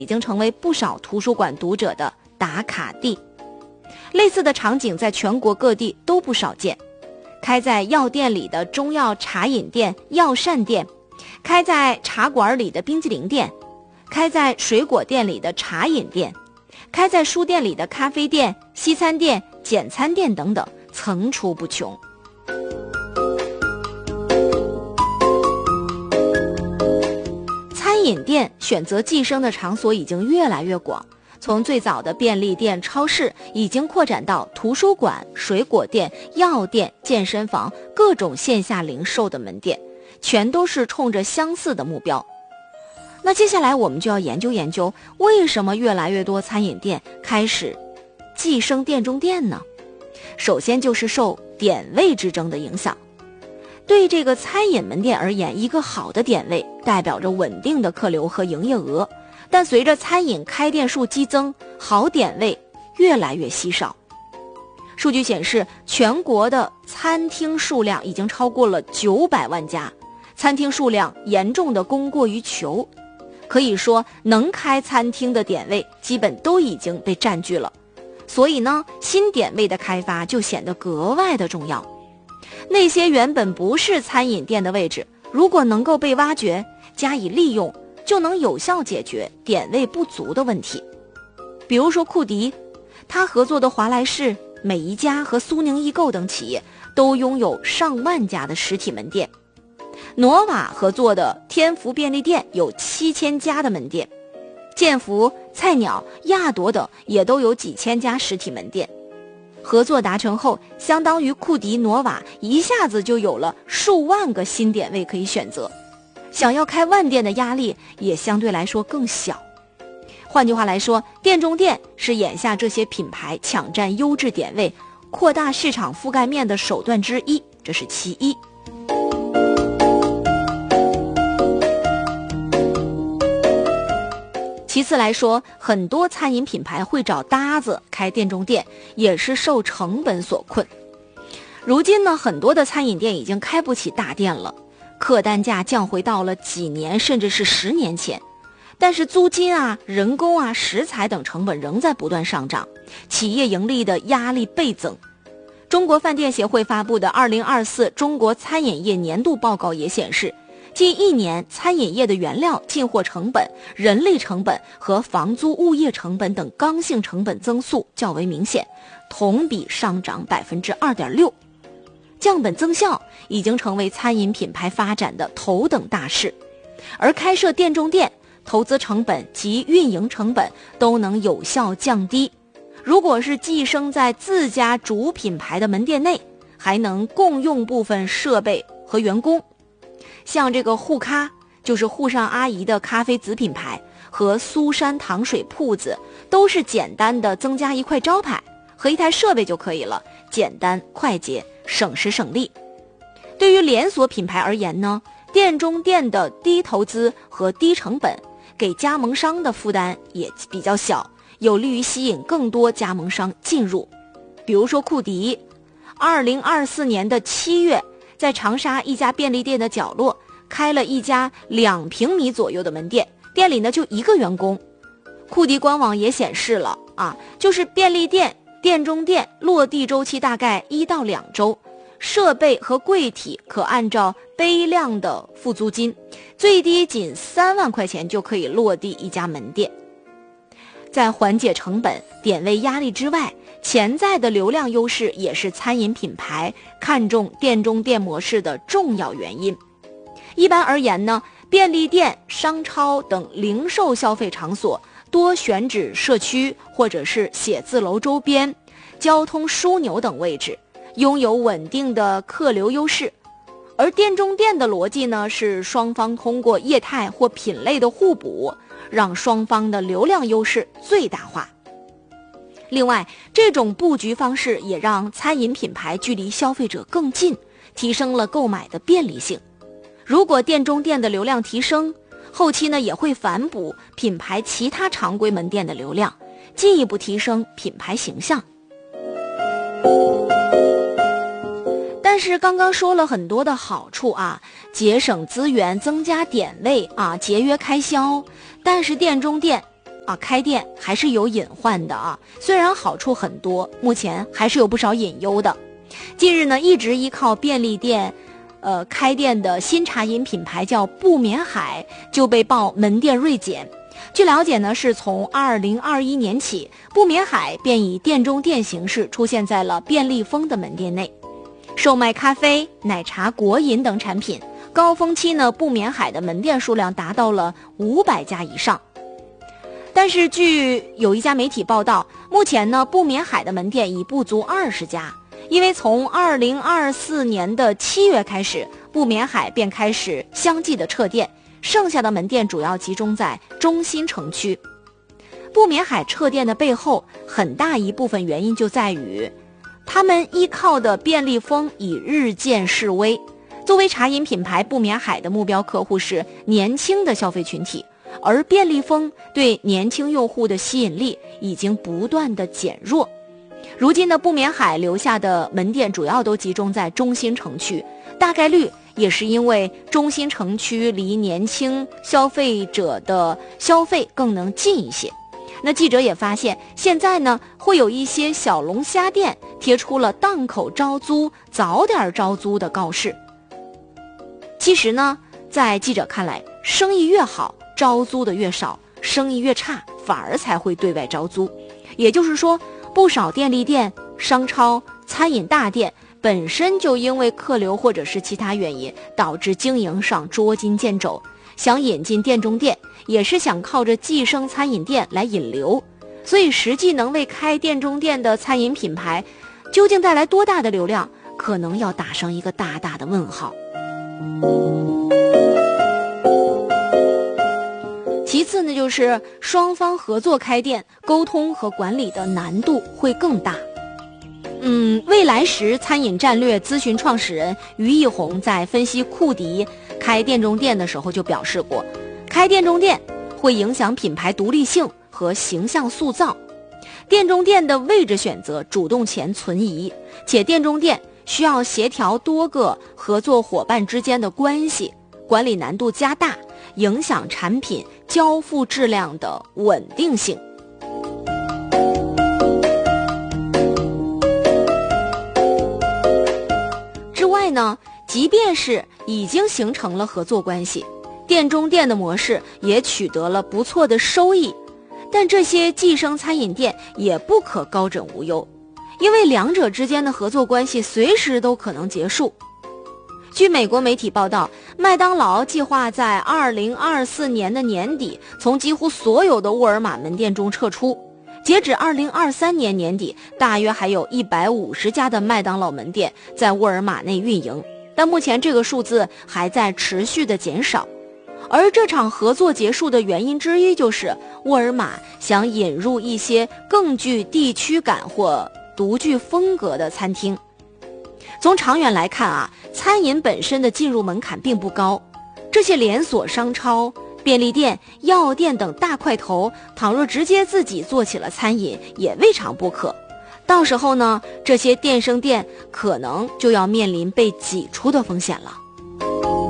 已经成为不少图书馆读者的打卡地。类似的场景在全国各地都不少见，开在药店里的中药茶饮店、药膳店，开在茶馆里的冰激凌店，开在水果店里的茶饮店，开在书店里的咖啡店、西餐店、简餐店等等，层出不穷。餐饮店选择寄生的场所已经越来越广，从最早的便利店、超市，已经扩展到图书馆、水果店、药店、健身房，各种线下零售的门店，全都是冲着相似的目标。那接下来我们就要研究研究，为什么越来越多餐饮店开始寄生店中店呢？首先就是受点位之争的影响。对这个餐饮门店而言，一个好的点位代表着稳定的客流和营业额，但随着餐饮开店数激增，好点位越来越稀少。数据显示，全国的餐厅数量已经超过了900万家，餐厅数量严重的供过于求，可以说能开餐厅的点位基本都已经被占据了。所以呢，新点位的开发就显得格外的重要。那些原本不是餐饮店的位置，如果能够被挖掘加以利用，就能有效解决点位不足的问题。比如说库迪，他合作的华莱士、美宜佳和苏宁易购等企业都拥有上万家的实体门店，诺瓦合作的天福便利店有7000家的门店，建福、菜鸟、亚朵等也都有几千家实体门店。合作达成后，相当于库迪、诺瓦一下子就有了数万个新点位可以选择，想要开万店的压力也相对来说更小。换句话来说，店中店是眼下这些品牌抢占优质点位、扩大市场覆盖面的手段之一，这是其一。其次来说，很多餐饮品牌会找搭子开店中店，也是受成本所困。如今呢，很多的餐饮店已经开不起大店了，客单价降回到了几年甚至是10年前，但是租金啊、人工啊、食材等成本仍在不断上涨，企业盈利的压力倍增。中国饭店协会发布的2024中国餐饮业年度报告也显示，近1年餐饮业的原料、进货成本、人力成本和房租物业成本等刚性成本增速较为明显，同比上涨 2.6%。 降本增效已经成为餐饮品牌发展的头等大事，而开设店中店，投资成本及运营成本都能有效降低。如果是寄生在自家主品牌的门店内，还能共用部分设备和员工。像这个沪咖，就是沪上阿姨的咖啡子品牌，和苏山糖水铺子，都是简单的增加一块招牌和一台设备就可以了，简单快捷，省时省力。对于连锁品牌而言呢，店中店的低投资和低成本，给加盟商的负担也比较小，有利于吸引更多加盟商进入。比如说库迪，2024年的7月，在长沙一家便利店的角落开了一家2平米左右的门店，店里呢就1个员工。库迪官网也显示了就是便利店、店中店落地周期大概1到2周，设备和柜体可按照杯量的付租金，最低仅3万块钱就可以落地一家门店。在缓解成本、点位压力之外，潜在的流量优势也是餐饮品牌看重店中店模式的重要原因。一般而言呢，便利店、商超等零售消费场所多选址社区或者是写字楼周边、交通枢纽等位置，拥有稳定的客流优势。而店中店的逻辑呢，是双方通过业态或品类的互补，让双方的流量优势最大化。另外，这种布局方式也让餐饮品牌距离消费者更近，提升了购买的便利性。如果店中店的流量提升，后期呢也会反哺品牌其他常规门店的流量，进一步提升品牌形象。但是刚刚说了很多的好处节省资源、增加点位节约开销，但是店中店开店还是有隐患的啊，虽然好处很多，目前还是有不少隐忧的。近日呢，一直依靠便利店开店的新茶饮品牌叫不眠海就被曝门店锐减。据了解呢，是从2021年起，不眠海便以店中店形式出现在了便利蜂的门店内，售卖咖啡、奶茶、果饮等产品。高峰期呢，不眠海的门店数量达到了500家以上。但是据有一家媒体报道，目前呢，不眠海的门店已不足20家，因为从2024年的7月开始，不眠海便开始相继的撤店，剩下的门店主要集中在中心城区。不眠海撤店的背后，很大一部分原因就在于他们依靠的便利蜂已日渐式微。作为茶饮品牌，不眠海的目标客户是年轻的消费群体，而便利蜂对年轻用户的吸引力已经不断的减弱。如今的不眠海留下的门店主要都集中在中心城区，大概率也是因为中心城区离年轻消费者的消费更能近一些。那记者也发现，现在呢，会有一些小龙虾店贴出了档口招租、早点招租的告示。其实呢，在记者看来，生意越好，招租的越少；生意越差，反而才会对外招租。也就是说，不少便利店、商超、餐饮大店本身就因为客流或者是其他原因，导致经营上捉襟见肘，想引进店中店，也是想靠着寄生餐饮店来引流。所以实际能为开店中店的餐饮品牌究竟带来多大的流量，可能要打上一个大大的问号。其次呢，就是双方合作开店，沟通和管理的难度会更大。未来时餐饮战略咨询创始人于毅红在分析库迪开店中店的时候就表示过，开店中店会影响品牌独立性和形象塑造。店中店的位置选择主动权存疑，且店中店需要协调多个合作伙伴之间的关系，管理难度加大，影响产品交付质量的稳定性。之外呢，即便是已经形成了合作关系，店中店的模式也取得了不错的收益，但这些寄生餐饮店也不可高枕无忧，因为两者之间的合作关系随时都可能结束。据美国媒体报道，麦当劳计划在2024年的年底从几乎所有的沃尔玛门店中撤出，截止2023年年底，大约还有150家的麦当劳门店在沃尔玛内运营，但目前这个数字还在持续的减少。而这场合作结束的原因之一就是沃尔玛想引入一些更具地区感或独具风格的餐厅。从长远来看餐饮本身的进入门槛并不高，这些连锁商超、便利店、药店等大块头倘若直接自己做起了餐饮也未尝不可。到时候呢，这些店生店可能就要面临被挤出的风险了。